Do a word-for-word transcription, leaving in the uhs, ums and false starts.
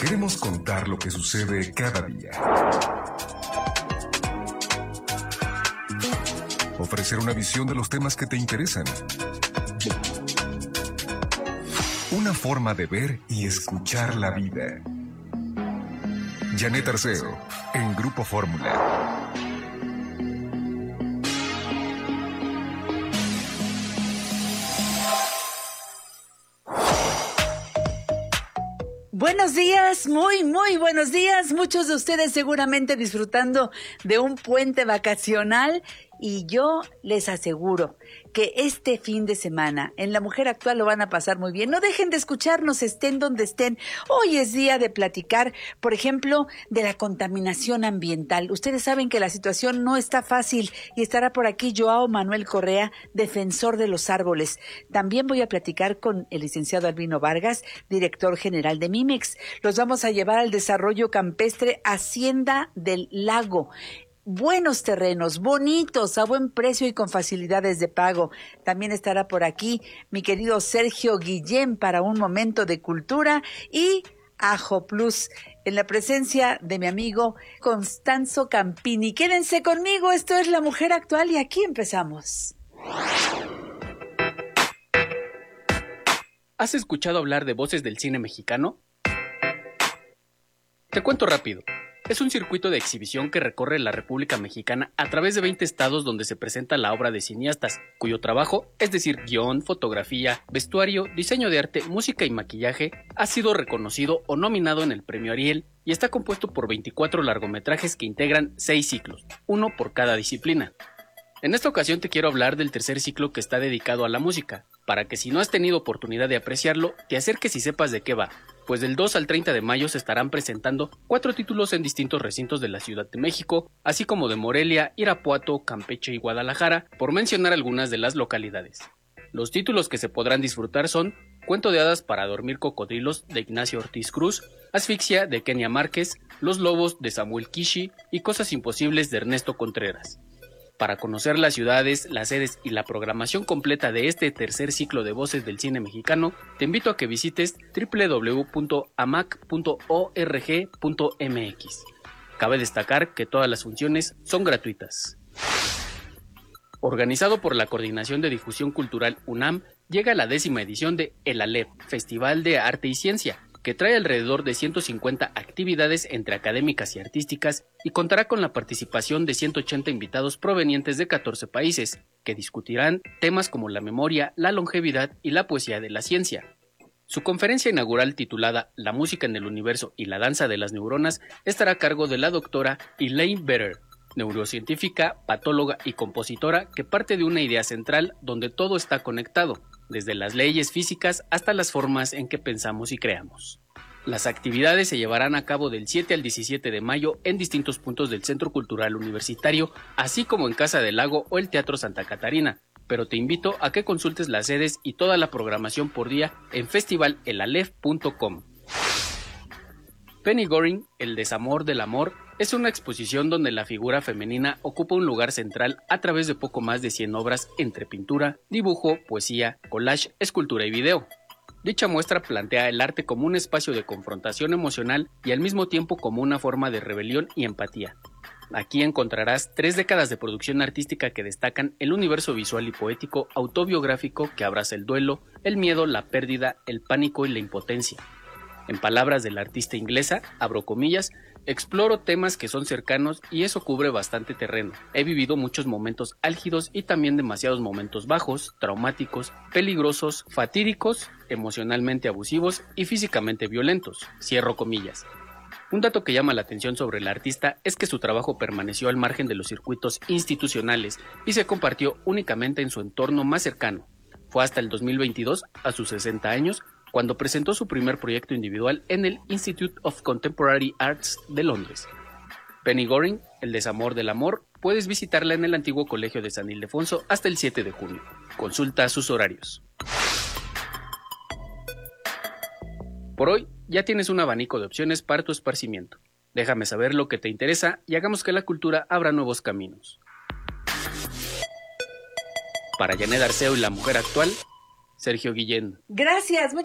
Queremos contar lo que sucede cada día. Ofrecer una visión de los temas que te interesan. Una forma de ver y escuchar la vida. Janet Arceo, en Grupo Fórmula. Buenos días, muy, muy buenos días. Muchos de ustedes seguramente disfrutando de un puente vacacional y yo les aseguro que este fin de semana en La Mujer Actual lo van a pasar muy bien. No dejen de escucharnos, estén donde estén. Hoy es día de platicar, por ejemplo, de la contaminación ambiental. Ustedes saben que la situación no está fácil y estará por aquí Joao Manuel Correa, defensor de los árboles. También voy a platicar con el licenciado Albino Vargas, director general de MIMEX. Los vamos a llevar al desarrollo campestre Hacienda del Lago. Buenos terrenos, bonitos, a buen precio y con facilidades de pago. También estará por aquí mi querido Sergio Guillén para un momento de cultura y Ajo Plus en la presencia de mi amigo Constanzo Campini. Quédense conmigo, esto es La Mujer Actual y aquí empezamos. ¿Has escuchado hablar de Voces del Cine Mexicano? Te cuento rápido. Es un circuito de exhibición que recorre la República Mexicana a través de veinte estados donde se presenta la obra de cineastas, cuyo trabajo, es decir, guión, fotografía, vestuario, diseño de arte, música y maquillaje, ha sido reconocido o nominado en el Premio Ariel y está compuesto por veinticuatro largometrajes que integran seis ciclos, uno por cada disciplina. En esta ocasión te quiero hablar del tercer ciclo que está dedicado a la música, para que si no has tenido oportunidad de apreciarlo, te acerques y sepas de qué va, pues del dos al treinta de mayo se estarán presentando cuatro títulos en distintos recintos de la Ciudad de México, así como de Morelia, Irapuato, Campeche y Guadalajara, por mencionar algunas de las localidades. Los títulos que se podrán disfrutar son Cuento de hadas para dormir cocodrilos de Ignacio Ortiz Cruz, Asfixia de Kenia Márquez, Los lobos de Samuel Kishi y Cosas imposibles de Ernesto Contreras. Para conocer las ciudades, las sedes y la programación completa de este tercer ciclo de Voces del Cine Mexicano, te invito a que visites doble u doble u doble u punto a m a c punto org punto m x. Cabe destacar que todas las funciones son gratuitas. Organizado por la Coordinación de Difusión Cultural UNAM, llega la décima edición de El Aleph, Festival de Arte y Ciencia, que trae alrededor de ciento cincuenta actividades entre académicas y artísticas y contará con la participación de ciento ochenta invitados provenientes de catorce países, que discutirán temas como la memoria, la longevidad y la poesía de la ciencia. Su conferencia inaugural titulada La música en el universo y la danza de las neuronas estará a cargo de la doctora Elaine Better, neurocientífica, patóloga y compositora que parte de una idea central donde todo está conectado, desde las leyes físicas hasta las formas en que pensamos y creamos. Las actividades se llevarán a cabo del siete al diecisiete de mayo en distintos puntos del Centro Cultural Universitario, así como en Casa del Lago o el Teatro Santa Catarina, pero te invito a que consultes las sedes y toda la programación por día en festival el aleph punto com. Penny Goring, El desamor del amor, es una exposición donde la figura femenina ocupa un lugar central a través de poco más de cien obras entre pintura, dibujo, poesía, collage, escultura y video. Dicha muestra plantea el arte como un espacio de confrontación emocional y al mismo tiempo como una forma de rebelión y empatía. Aquí encontrarás tres décadas de producción artística que destacan el universo visual y poético autobiográfico que abraza el duelo, el miedo, la pérdida, el pánico y la impotencia. En palabras de la artista inglesa, abro comillas, exploro temas que son cercanos y eso cubre bastante terreno. He vivido muchos momentos álgidos y también demasiados momentos bajos, traumáticos, peligrosos, fatídicos, emocionalmente abusivos y físicamente violentos. Cierro comillas. Un dato que llama la atención sobre el artista es que su trabajo permaneció al margen de los circuitos institucionales y se compartió únicamente en su entorno más cercano. Fue hasta el dos mil veintidós, a sus sesenta años, cuando presentó su primer proyecto individual en el Institute of Contemporary Arts de Londres. Penny Goring, El desamor del amor, puedes visitarla en el antiguo Colegio de San Ildefonso hasta el siete de junio. Consulta sus horarios. Por hoy, ya tienes un abanico de opciones para tu esparcimiento. Déjame saber lo que te interesa y hagamos que la cultura abra nuevos caminos. Para Janet Arceo y La Mujer Actual, Sergio Guillén. Gracias.